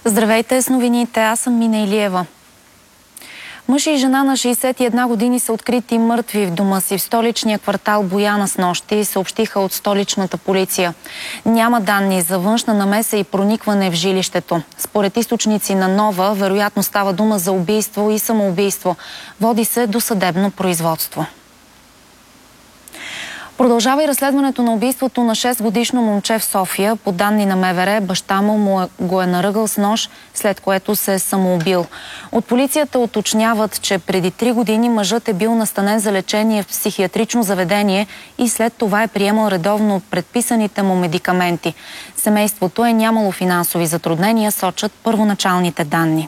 Здравейте с новините, аз съм Мина Илиева. Мъж и жена на 61 години са открити мъртви в дома си в столичния квартал Бояна снощи, съобщиха от столичната полиция. Няма данни за външна намеса и проникване в жилището. Според източници на Нова, вероятно става дума за убийство и самоубийство. Води се до съдебно производство. Продължава и разследването на убийството на 6-годишно момче в София. По данни на МВР, баща му го е наръгал с нож, след което се е самоубил. От полицията уточняват, че преди 3 години мъжът е бил настанен за лечение в психиатрично заведение и след това е приемал редовно предписаните му медикаменти. Семейството е нямало финансови затруднения, сочат първоначалните данни.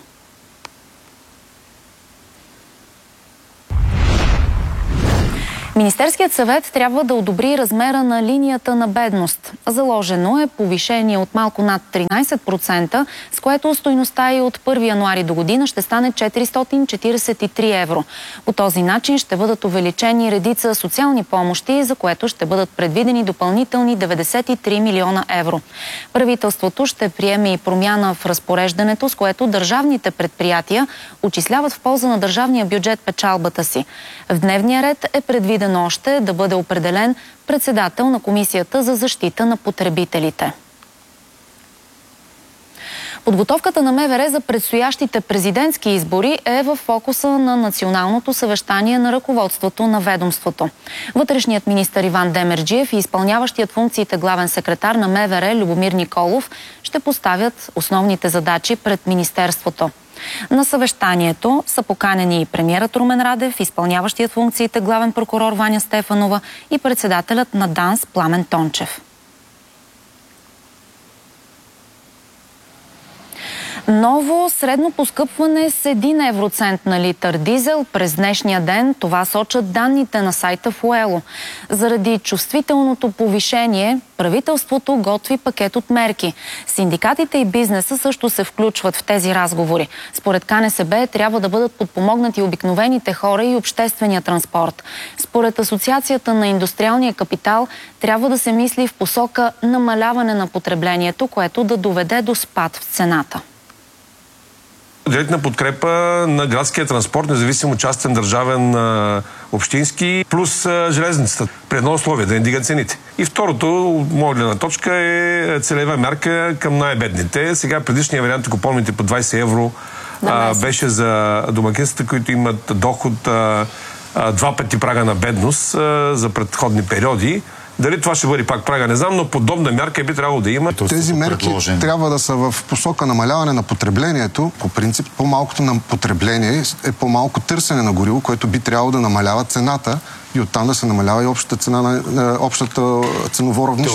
Министерският съвет трябва да одобри размера на линията на бедност. Заложено е повишение от малко над 13%, с което стойността и от 1 януари до година ще стане 443 евро. По този начин ще бъдат увеличени редица социални помощи, за което ще бъдат предвидени допълнителни 93 милиона евро. Правителството ще приеме и промяна в разпореждането, с което държавните предприятия отчисляват в полза на държавния бюджет печалбата си. В дневния ред е предвидено още да бъде определен председател на Комисията за защита на потребителите. Подготовката на МВР за предстоящите президентски избори е в фокуса на националното съвещание на ръководството на ведомството. Вътрешният министър Иван Демерджиев и изпълняващият функциите главен секретар на МВР Любомир Николов ще поставят основните задачи пред министерството. На съвещанието са поканени и премиерът Румен Радев, изпълняващият функциите главен прокурор Ваня Стефанова и председателят на ДАНС Пламен Тончев. Ново средно поскъпване с 1 евроцент на литър дизел през днешния ден. Това сочат данните на сайта Fuelo. Заради чувствителното повишение, правителството готви пакет от мерки. Синдикатите и бизнеса също се включват в тези разговори. Според КНСБ трябва да бъдат подпомогнати обикновените хора и обществения транспорт. Според Асоциацията на индустриалния капитал трябва да се мисли в посока намаляване на потреблението, което да доведе до спад в цената. Директна подкрепа на градския транспорт, независимо частен, държавен, общински, плюс железницата. При едно условие, да не дигат цените. И второто, моя гледна точка, е целева мярка към най-бедните. Сега предишния вариант, ако помните, по 20 евро беше за домакинствата, които имат доход 2 пъти прага на бедност за предходни периоди. Дали това ще бъде пак прага, не знам, но подобна мярка би трябвало да има. Тези мерки трябва да са в посока намаляване на потреблението. По принцип, по-малкото на потребление е по-малко търсене на гориво, което би трябвало да намалява цената и оттам да се намалява и общата цена на общата ценово равнище.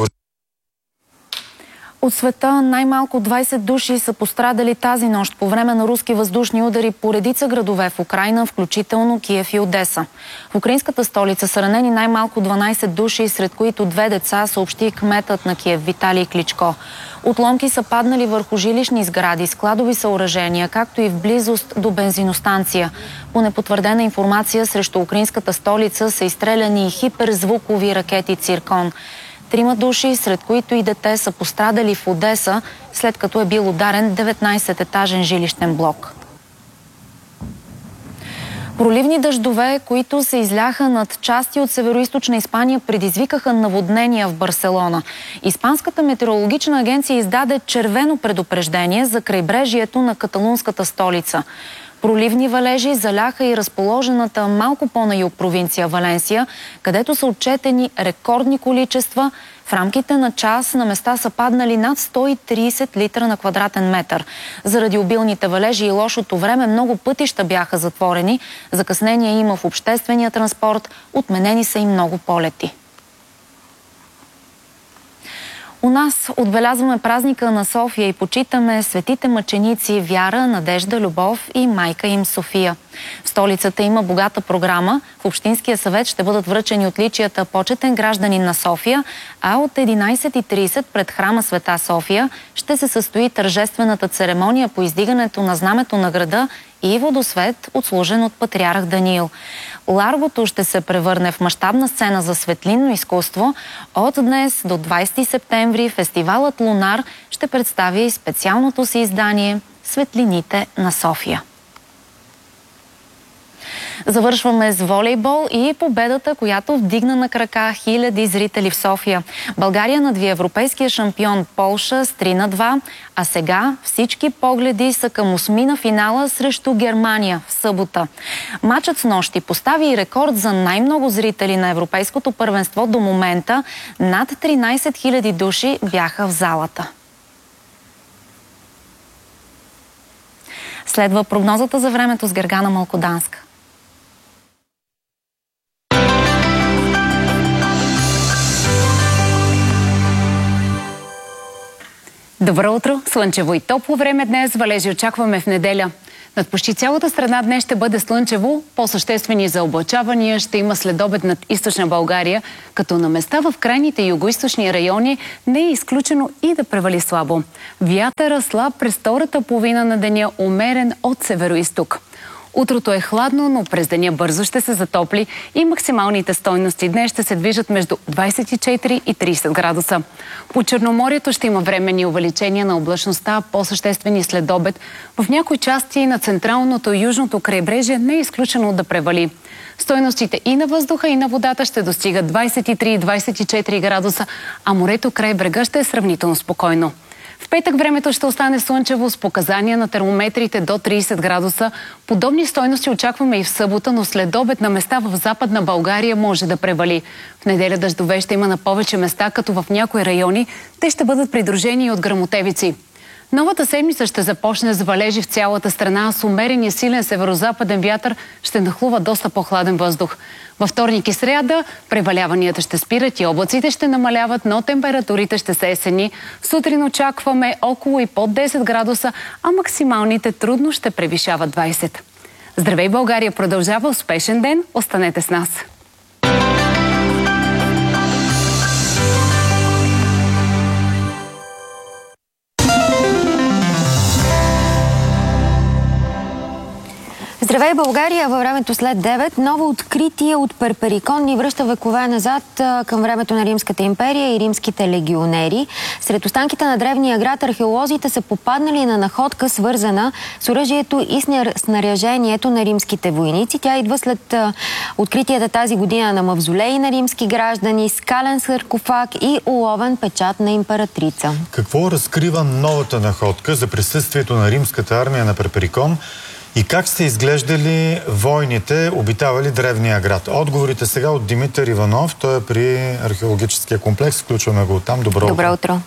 От света най-малко 20 души са пострадали тази нощ по време на руски въздушни удари по редица градове в Украйна, включително Киев и Одеса. В украинската столица са ранени най-малко 12 души, сред които 2 деца, съобщи кметът на Киев Виталий Кличко. Отломки са паднали върху жилищни сгради, складови съоръжения, както и в близост до бензиностанция. По непотвърдена информация срещу украинската столица са изстреляни и хиперзвукови ракети «Циркон». 3 души, сред които и дете, са пострадали в Одеса, след като е бил ударен 19-етажен жилищен блок. Проливни дъждове, които се изляха над части от североизточна Испания, предизвикаха наводнения в Барселона. Испанската метеорологична агенция издаде червено предупреждение за крайбрежието на каталунската столица. Проливни валежи заляха и разположената малко по-на юг провинция Валенсия, където са отчетени рекордни количества. В рамките на час на места са паднали над 130 литра на квадратен метър. Заради обилните валежи и лошото време много пътища бяха затворени. Закъснения има в обществения транспорт, отменени са и много полети. У нас отбелязваме празника на София и почитаме светите мъченици Вяра, Надежда, Любов и майка им София. В столицата има богата програма. В Общинския съвет ще бъдат връчени отличията почетен гражданин на София, а от 11:30 пред храма Света София ще се състои тържествената церемония по издигането на знамето на града и водосвет, отслужен от патриарх Даниил. Ларгото ще се превърне в мащабна сцена за светлинно изкуство. От днес до 20 септември фестивалът Лунар ще представи специалното си издание светлините на София. Завършваме с волейбол и победата, която вдигна на крака хиляди зрители в София. България надви европейския шампион Полша с 3-2, а сега всички погледи са към осмина финала срещу Германия в събота. Мачът с нощи постави и рекорд за най-много зрители на европейското първенство до момента. Над 13 000 души бяха в залата. Следва прогнозата за времето с Гергана Малкоданска. Добро утро! Слънчево и топло време днес. Валежи очакваме в неделя. Над почти цялата страна днес ще бъде слънчево. По-съществени заоблачавания ще има следобед над източна България, като на места в крайните югоизточни райони не е изключено и да превали слабо. Вятъра слаб през втората половина на деня, умерен от североизток. Утрото е хладно, но през деня бързо ще се затопли и максималните стойности днес ще се движат между 24 и 30 градуса. По Черноморието ще има временни увеличения на облачността, по-съществени следобед. В някои части на централното и южното крайбрежие не е изключено да превали. Стойностите и на въздуха, и на водата ще достигат 23 и 24 градуса, а морето край брега ще е сравнително спокойно. В петък времето ще остане слънчево с показания на термометрите до 30 градуса. Подобни стойности очакваме и в събота, но след обед на места в Западна България може да превали. В неделя дъждове ще има на повече места, като в някои райони те ще бъдат придружени и от гръмотевици. Новата седмица ще започне с валежи в цялата страна, с умерен и силен северозападен вятър ще нахлува доста по-хладен въздух. Във вторник и сряда преваляванията ще спират и облаците ще намаляват, но температурите ще са есенни. Сутрин очакваме около и под 10 градуса, а максималните трудно ще превишават 20. Здравей, България продължава успешен ден. Останете с нас! Здравей, България! Във времето след 9 ново откритие от Перперикон ни връща векове назад към времето на Римската империя и римските легионери. Сред останките на древния град археолозите са попаднали на находка, свързана с оръжието и снаряжението на римските войници. Тя идва след откритията тази година на мавзолеи на римски граждани, скален саркофаг и уловен печат на императрица. Какво разкрива новата находка за присъствието на римската армия на Перперикон? И как сте изглеждали войните, обитавали древния град? Отговорите сега от Димитър Иванов. Той е при археологическия комплекс. Включваме го там. Добро утро. Добро утро.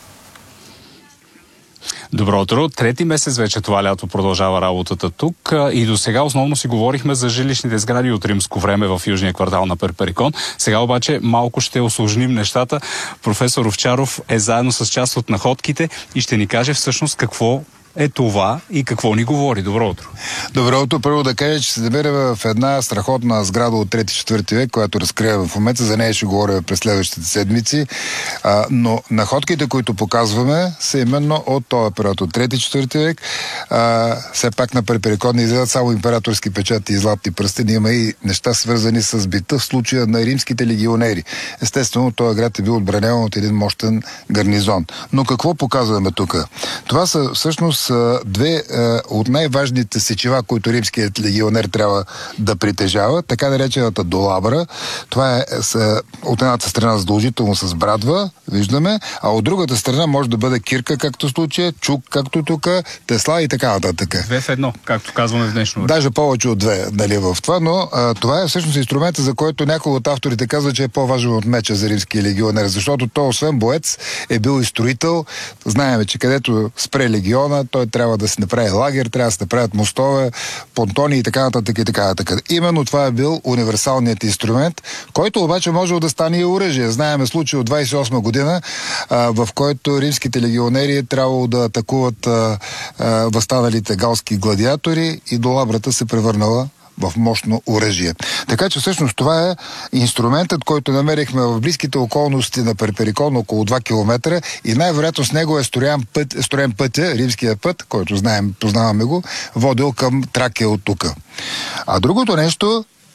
Добро утро. Трети месец вече това лято продължава работата тук и до сега основно си говорихме за жилищните сгради от римско време в южния квартал на Перперикон. Сега обаче малко ще усложним нещата. Професор Овчаров е заедно с част от находките и ще ни каже всъщност какво е това и какво ни говори. Добро утро. Добро утро. Първо да кажа, че се намира в една страхотна сграда от 3-4 век, която разкрива в момента. За нея ще говоря през следващите седмици. Но находките, които показваме, са именно от този период, от 3-4 век. Все пак на Перперикон не излизат само императорски печати и златни пръстени. Има и неща свързани с бита в случая на римските легионери. Естествено, този град е бил отбраняван от един мощен гарнизон. Но какво показваме тук? Това са всъщност две от най-важните сечива, които римският легионер трябва да притежава, така наречената долабра. Това е от едната страна задължително с брадва, виждаме, а от другата страна може да бъде кирка, както в случая, чук, както тук, тесла и така нататък. Две в едно, както казваме в днешно време. Даже повече от две, нали, в това, но това е всъщност инструмента, за който някой от авторите казва, че е по-важен от меча за римския легионер, защото той, освен боец, е бил и строител. Знаем, че където спре легиона, той трябва да се направи лагер, трябва да се направят мостове, понтони и така нататък и така нататък. Именно това е бил универсалният инструмент, който обаче може да стане и оръжие. Знаеме случай от 28 година, в който римските легионери трябвало да атакуват възстаналите галски гладиатори и долабрата се превърнала в мощно оръжие. Така че всъщност това е инструментът, който намерихме в близките околности на Перперикон, около 2 км, и най-вероятно с него е строен пътя, римския път, който знаем, познаваме го, водил към Тракия от тук. А другото нещо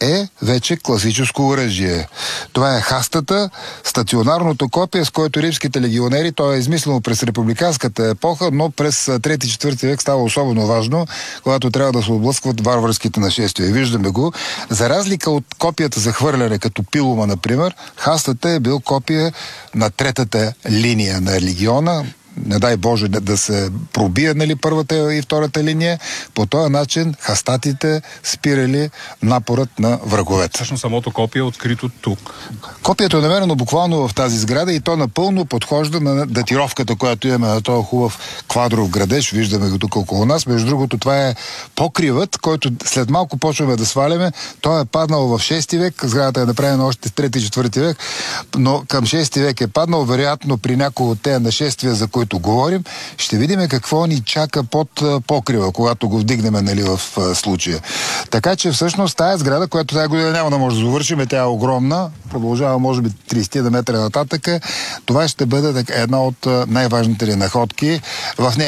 е вече класическо оръжие. Това е хастата, стационарното копие, с което римските легионери, то е измислено през републиканската епоха, но през 3-4 век става особено важно, когато трябва да се отблъскват варварските нашествия. Виждаме го. За разлика от копията за хвърляне, като пилума, например, хастата е бил копия на третата линия на легиона. Не дай Боже да се пробие, нали, първата и втората линия. По този начин хастатите спирали напорът на враговете. Всъщност самото копие е открито тук. Копието е намерено буквално в тази сграда и то напълно подхожда на датировката, която имаме на този хубав квадров градеж. Виждаме го тук около нас. Между другото, това е покривът, който след малко почваме да сваляме. Той е паднал в 6 век. Сградата е направена още в 3-4 век, но към 6 век е паднал. Вероятно при някои от тези нашествия, за които говорим, ще видим какво ни чака под покрива, когато го вдигнем, нали, в случая. Така че всъщност тая сграда, която тази година няма да може да завършим, тя е огромна, продължава може би 30 метра нататък, това ще бъде една от най-важните находки в нея.